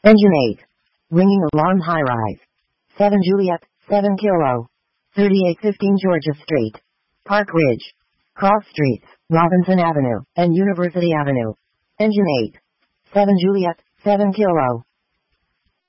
Engine 8. Ringing alarm high-rise. 7 Juliet, 7 Kilo. 3815 Georgia Street. Park Ridge. Cross Streets, Robinson Avenue, and University Avenue. Engine 8. 7 Juliet, 7 Kilo.